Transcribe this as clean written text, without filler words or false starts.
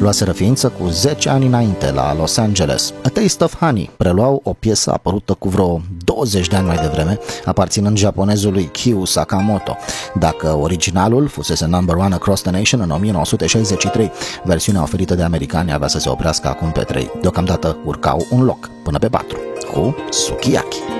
luaseră ființă cu 10 ani înainte la Los Angeles. A Taste of Honey preluau o piesă apărută cu vreo 20 de ani mai devreme, aparținând japonezului Kyu Sakamoto. Dacă originalul fusese number one across the nation în 1963, versiunea oferită de americani avea să se oprească acum pe 3. Deocamdată urcau un loc, până pe 4, cu Sukiyaki.